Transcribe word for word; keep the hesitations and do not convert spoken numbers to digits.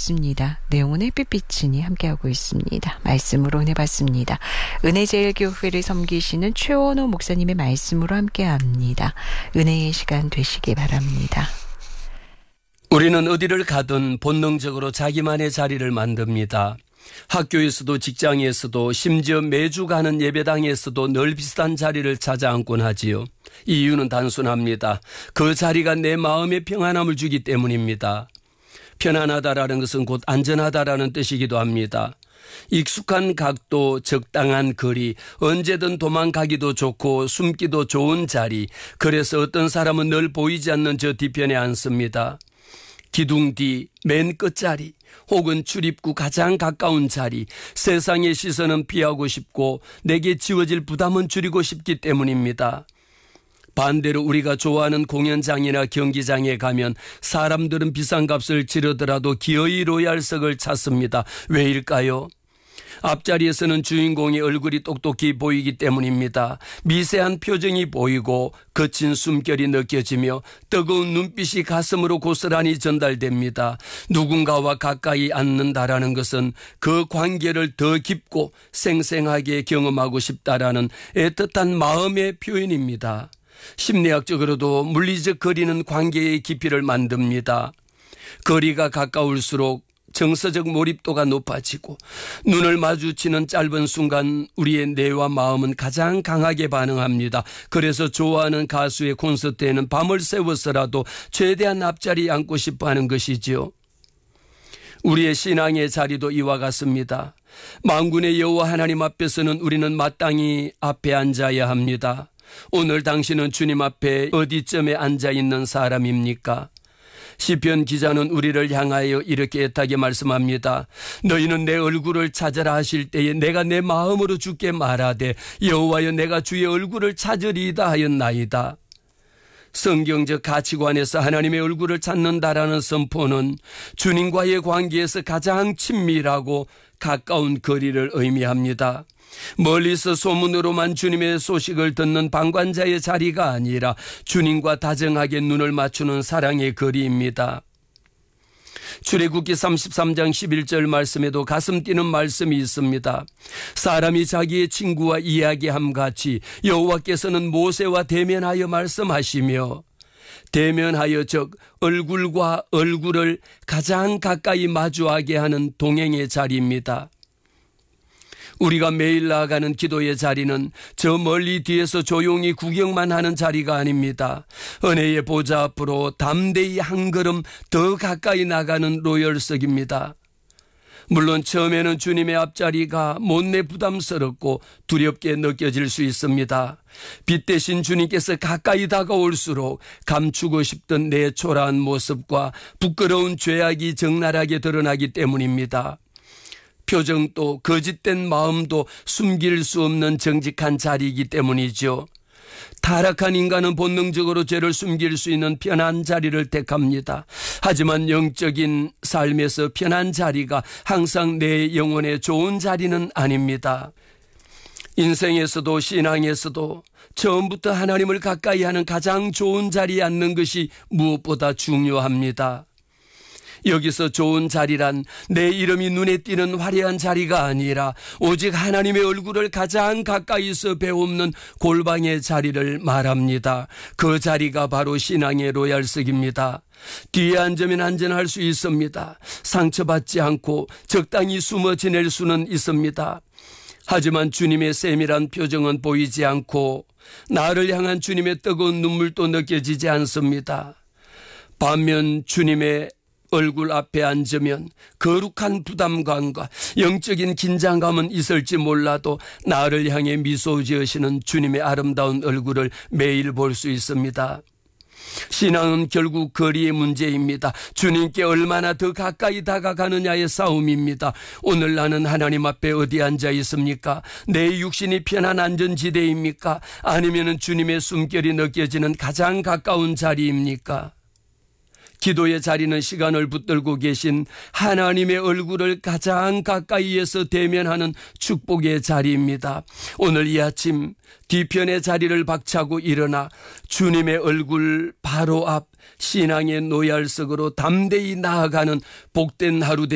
있습니다. 내용은 햇빛비치니 함께하고 있습니다. 말씀으로 은혜받습니다. 은혜제일교회를 섬기시는 최원호 목사님의 말씀으로 함께합니다. 은혜의 시간 되시기 바랍니다. 우리는 어디를 가든 본능적으로 자기만의 자리를 만듭니다. 학교에서도 직장에서도 심지어 매주 가는 예배당에서도 늘 비슷한 자리를 찾아 앉곤 하지요. 이유는 단순합니다. 그 자리가 내 마음의 평안함을 주기 때문입니다. 편안하다라는 것은 곧 안전하다라는 뜻이기도 합니다. 익숙한 각도, 적당한 거리, 언제든 도망가기도 좋고 숨기도 좋은 자리. 그래서 어떤 사람은 늘 보이지 않는 저 뒤편에 앉습니다. 기둥 뒤, 맨 끝자리, 혹은 출입구 가장 가까운 자리, 세상의 시선은 피하고 싶고 내게 지워질 부담은 줄이고 싶기 때문입니다. 반대로 우리가 좋아하는 공연장이나 경기장에 가면 사람들은 비싼 값을 치르더라도 기어이 로얄석을 찾습니다. 왜일까요? 앞자리에서는 주인공의 얼굴이 똑똑히 보이기 때문입니다. 미세한 표정이 보이고 거친 숨결이 느껴지며 뜨거운 눈빛이 가슴으로 고스란히 전달됩니다. 누군가와 가까이 앉는다라는 것은 그 관계를 더 깊고 생생하게 경험하고 싶다라는 애틋한 마음의 표현입니다. 심리학적으로도 물리적 거리는 관계의 깊이를 만듭니다. 거리가 가까울수록 정서적 몰입도가 높아지고 눈을 마주치는 짧은 순간 우리의 뇌와 마음은 가장 강하게 반응합니다. 그래서 좋아하는 가수의 콘서트에는 밤을 새워서라도 최대한 앞자리에 앉고 싶어하는 것이지요. 우리의 신앙의 자리도 이와 같습니다. 만군의 여호와 하나님 앞에서는 우리는 마땅히 앞에 앉아야 합니다. 오늘 당신은 주님 앞에 어디쯤에 앉아있는 사람입니까? 시편 기자는 우리를 향하여 이렇게 애타게 말씀합니다. 너희는 내 얼굴을 찾으라 하실 때에 내가 내 마음으로 주께 말하되 여호와여 내가 주의 얼굴을 찾으리이다 하였나이다. 성경적 가치관에서 하나님의 얼굴을 찾는다라는 선포는 주님과의 관계에서 가장 친밀하고 가까운 거리를 의미합니다. 멀리서 소문으로만 주님의 소식을 듣는 방관자의 자리가 아니라 주님과 다정하게 눈을 맞추는 사랑의 거리입니다. 출애굽기 삼십삼 장 십일 절 말씀에도 가슴 뛰는 말씀이 있습니다. 사람이 자기의 친구와 이야기함 같이 여호와께서는 모세와 대면하여 말씀하시며, 대면하여 즉 얼굴과 얼굴을 가장 가까이 마주하게 하는 동행의 자리입니다. 우리가 매일 나아가는 기도의 자리는 저 멀리 뒤에서 조용히 구경만 하는 자리가 아닙니다. 은혜의 보좌 앞으로 담대히 한 걸음 더 가까이 나가는 로열석입니다. 물론 처음에는 주님의 앞자리가 못내 부담스럽고 두렵게 느껴질 수 있습니다. 빛 대신 주님께서 가까이 다가올수록 감추고 싶던 내 초라한 모습과 부끄러운 죄악이 적나라하게 드러나기 때문입니다. 표정도 거짓된 마음도 숨길 수 없는 정직한 자리이기 때문이죠. 타락한 인간은 본능적으로 죄를 숨길 수 있는 편한 자리를 택합니다. 하지만 영적인 삶에서 편한 자리가 항상 내 영혼의 좋은 자리는 아닙니다. 인생에서도 신앙에서도 처음부터 하나님을 가까이 하는 가장 좋은 자리에 앉는 것이 무엇보다 중요합니다. 여기서 좋은 자리란 내 이름이 눈에 띄는 화려한 자리가 아니라 오직 하나님의 얼굴을 가장 가까이서 배우는 골방의 자리를 말합니다. 그 자리가 바로 신앙의 로얄석입니다. 뒤에 앉으면 안전할 수 있습니다. 상처받지 않고 적당히 숨어 지낼 수는 있습니다. 하지만 주님의 세밀한 표정은 보이지 않고 나를 향한 주님의 뜨거운 눈물도 느껴지지 않습니다. 반면 주님의 얼굴 앞에 앉으면 거룩한 부담감과 영적인 긴장감은 있을지 몰라도 나를 향해 미소 지으시는 주님의 아름다운 얼굴을 매일 볼 수 있습니다. 신앙은 결국 거리의 문제입니다. 주님께 얼마나 더 가까이 다가가느냐의 싸움입니다. 오늘 나는 하나님 앞에 어디 앉아 있습니까? 내 육신이 편한 안전지대입니까? 아니면 주님의 숨결이 느껴지는 가장 가까운 자리입니까? 기도의 자리는 시간을 붙들고 계신 하나님의 얼굴을 가장 가까이에서 대면하는 축복의 자리입니다. 오늘 이 아침 뒤편의 자리를 박차고 일어나 주님의 얼굴 바로 앞 신앙의 노얄석으로 담대히 나아가는 복된 하루 되시길